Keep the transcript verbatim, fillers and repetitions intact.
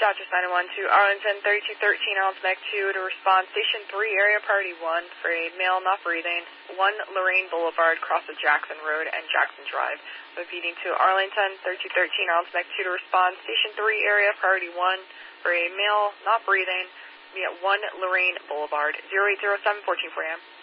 Dodgers nine one to Arlington, thirty-two thirteen, Alsmac two to respond. Station three, area party one for a male not breathing, one Lorraine Boulevard, cross of Jackson Road and Jackson Drive. Repeating to Arlington, thirty-two thirteen, Alsmac two to respond. Station three, area party one for a male not breathing, via one Lorraine Boulevard, zero eight zero seven, fourteen four A M.